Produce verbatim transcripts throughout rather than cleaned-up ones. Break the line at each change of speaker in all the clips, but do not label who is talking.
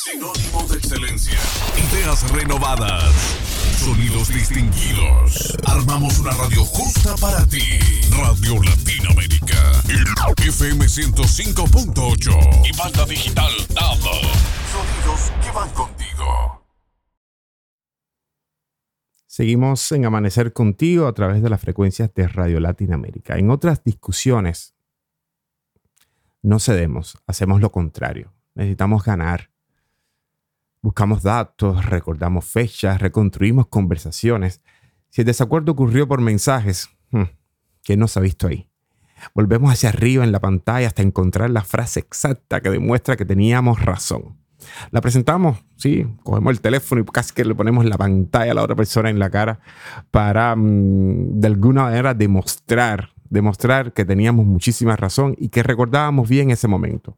Sinónimo de excelencia. Ideas renovadas. Sonidos distinguidos. Armamos una radio justa para ti. Radio Latinoamérica. F M ciento cinco punto ocho. Y banda digital D A B. Sonidos que van contigo.
Seguimos en Amanecer Contigo a través de las frecuencias de Radio Latinoamérica. En otras discusiones, no cedemos, hacemos lo contrario. Necesitamos ganar. Buscamos datos, recordamos fechas, reconstruimos conversaciones. Si el desacuerdo ocurrió por mensajes, ¿quién nos ha visto ahí? Volvemos hacia arriba en la pantalla hasta encontrar la frase exacta que demuestra que teníamos razón. La presentamos, sí, cogemos el teléfono y casi que le ponemos la pantalla a la otra persona en la cara para, mmm, de alguna manera, demostrar, demostrar que teníamos muchísima razón y que recordábamos bien ese momento.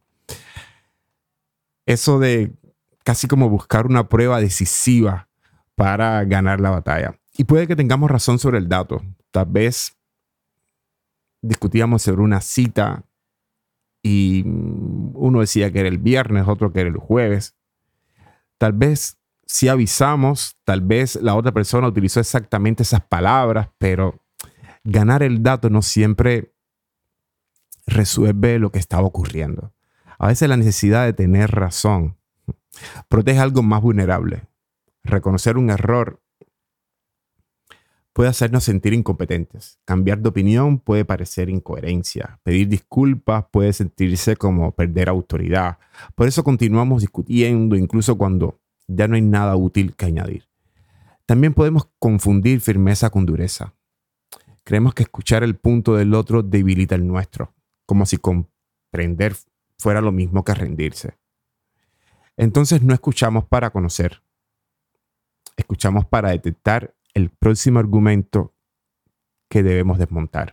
Eso de casi como buscar una prueba decisiva para ganar la batalla. Y puede que tengamos razón sobre el dato. Tal vez discutíamos sobre una cita y uno decía que era el viernes, otro que era el jueves. Tal vez sí avisamos, tal vez la otra persona utilizó exactamente esas palabras, pero ganar el dato no siempre resuelve lo que estaba ocurriendo. A veces la necesidad de tener razón protege algo más vulnerable. Reconocer un error puede hacernos sentir incompetentes. Cambiar de opinión puede parecer incoherencia. Pedir disculpas puede sentirse como perder autoridad. Por eso continuamos discutiendo, incluso cuando ya no hay nada útil que añadir. También podemos confundir firmeza con dureza. Creemos que escuchar el punto del otro debilita el nuestro, como si comprender fuera lo mismo que rendirse. Entonces no escuchamos para conocer. Escuchamos para detectar el próximo argumento que debemos desmontar.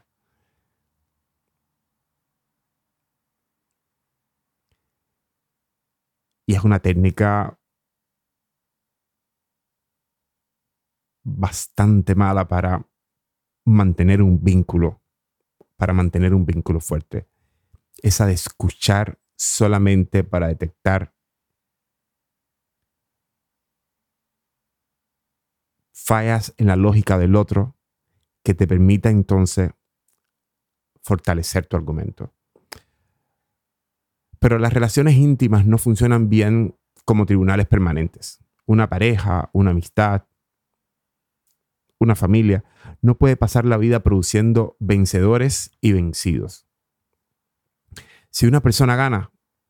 Y es una técnica bastante mala para mantener un vínculo, para mantener un vínculo fuerte. Esa de escuchar solamente para detectar fallas en la lógica del otro que te permita entonces fortalecer tu argumento. Pero las relaciones íntimas no funcionan bien como tribunales permanentes. Una pareja, una amistad, una familia no puede pasar la vida produciendo vencedores y vencidos. Si una persona gana,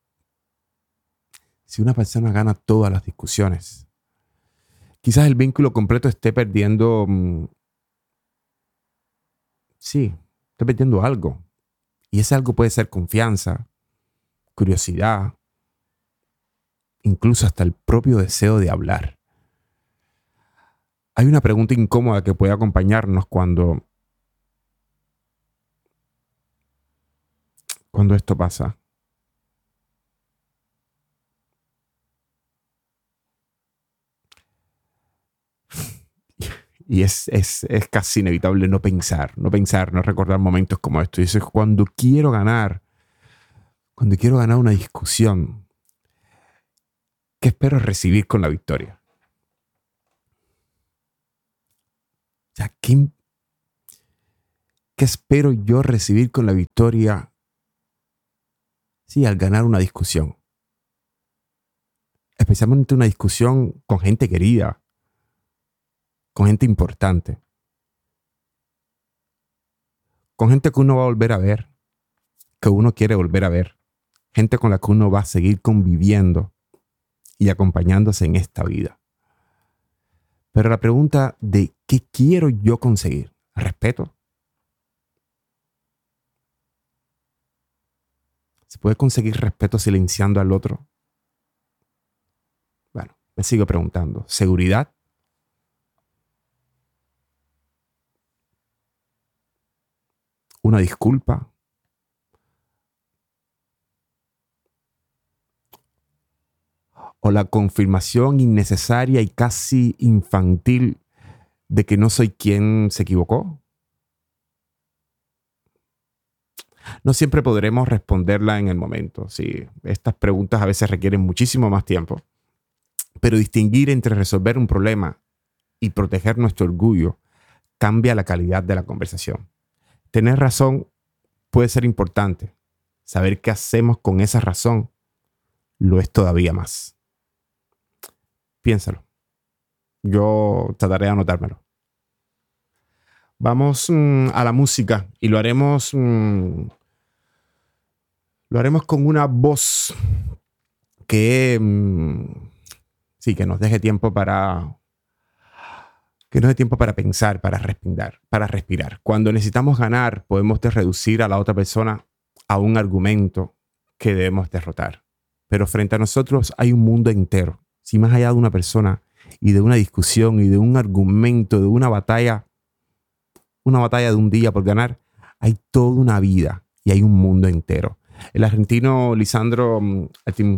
si una persona gana todas las discusiones, quizás el vínculo completo esté perdiendo, mmm, sí, esté perdiendo algo. Y ese algo puede ser confianza, curiosidad, incluso hasta el propio deseo de hablar. Hay una pregunta incómoda que puede acompañarnos cuando, cuando esto pasa. Y es, es, es casi inevitable no pensar, no pensar, no recordar momentos como estos. Y eso es cuando quiero ganar, cuando quiero ganar una discusión, ¿qué espero recibir con la victoria? O sea, ¿qué, ¿qué espero yo recibir con la victoria? Sí, al ganar una discusión. Especialmente una discusión con gente querida, con gente importante, con gente que uno va a volver a ver, que uno quiere volver a ver, gente con la que uno va a seguir conviviendo y acompañándose en esta vida. Pero la pregunta de ¿qué quiero yo conseguir? ¿Respeto? ¿Se puede conseguir respeto silenciando al otro? Bueno, me sigo preguntando. ¿Seguridad? ¿Una disculpa? ¿O la confirmación innecesaria y casi infantil de que no soy quien se equivocó? No siempre podremos responderla en el momento. Sí, estas preguntas a veces requieren muchísimo más tiempo. Pero distinguir entre resolver un problema y proteger nuestro orgullo cambia la calidad de la conversación. Tener razón puede ser importante. Saber qué hacemos con esa razón lo es todavía más. Piénsalo. Yo trataré de anotármelo. Vamos mmm, a la música y lo haremos, mmm, lo haremos con una voz que mmm, sí, que nos deje tiempo para que nos dé tiempo para pensar, para respirar, para respirar. Cuando necesitamos ganar, podemos de reducir a la otra persona a un argumento que debemos derrotar. Pero frente a nosotros hay un mundo entero. Si más allá de una persona y de una discusión y de un argumento, de una batalla, una batalla de un día por ganar, hay toda una vida y hay un mundo entero. El argentino Lisandro Altim,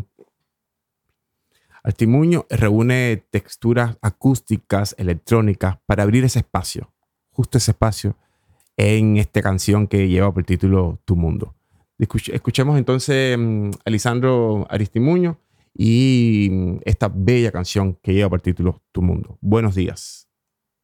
Artimuño reúne texturas acústicas, electrónicas para abrir ese espacio, justo ese espacio en esta canción que lleva por título Tu Mundo. Escuchemos entonces a Lisandro Aristimuño y esta bella canción que lleva por título Tu Mundo. Buenos días.